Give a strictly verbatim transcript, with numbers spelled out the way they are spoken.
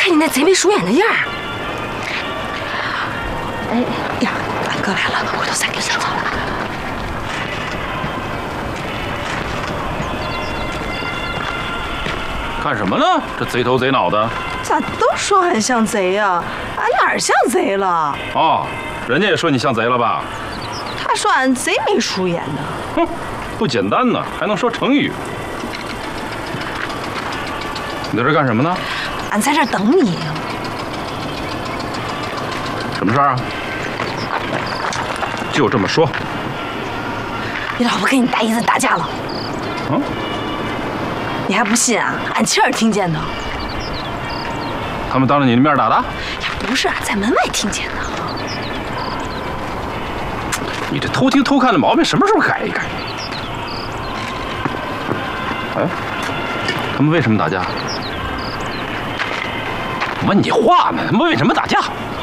看你那贼眉鼠眼的样儿。哎呀，俺哥来了，回头再给你说了。 干什么呢？这贼头贼脑的。 咋都说俺像贼呀？俺哪儿像贼了？ 哦，人家也说你像贼了吧？ 他说俺贼眉鼠眼的。 哼，不简单呢，还能说成语。你在这干什么呢？ 俺在这儿等你。 什么事儿啊？就这么说。 你老婆跟你大姨子打架了。 嗯？ 你还不信啊？俺亲耳听见的。 他们当着你的面打的？ 呀，不是，在门外听见的。 你这偷听偷看的毛病什么时候改一改？哎，他们为什么打架？问你话呢？他们为什么打架？